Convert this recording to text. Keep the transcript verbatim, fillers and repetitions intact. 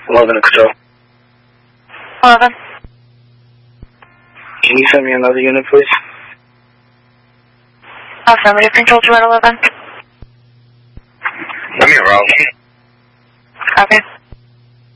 eleven to control. eleven. Can you send me another unit, please? Affirmative, control to Red eleven. Let me roll. Copy.